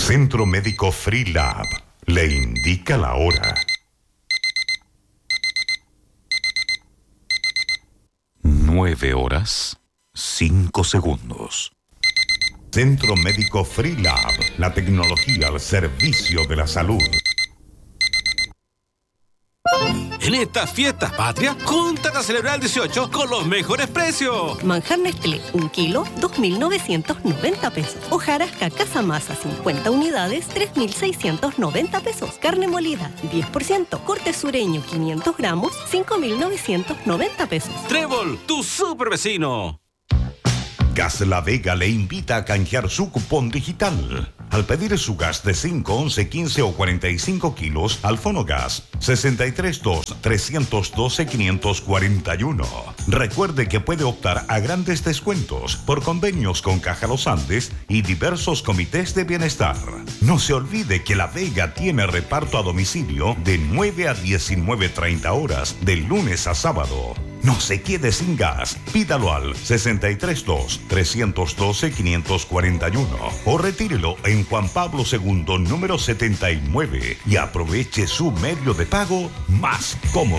Centro Médico Freelab le indica la hora. 9:05. Centro Médico Freelab, la tecnología al servicio de la salud. En estas fiestas patrias, júntate a celebrar el 18 con los mejores precios. Manjar Nestlé, 1 kilo, 2.990 pesos. Hojarasca Casamasa, 50 unidades, 3.690 pesos. Carne molida, 10%. Corte sureño, 500 gramos, 5.990 pesos. Trébol, tu super vecino. Gas La Vega le invita a canjear su cupón digital. Al pedir su gas de 5, 11, 15 o 45 kilos al Fonogas 632-312-541. Recuerde que puede optar a grandes descuentos por convenios con Caja Los Andes y diversos comités de bienestar. No se olvide que La Vega tiene reparto a domicilio de 9 a 19:30 horas, de lunes a sábado. No se quede sin gas. Pídalo al 632-312-541 o retírelo en Juan Pablo II, número 79 y aproveche su medio de pago más cómodo.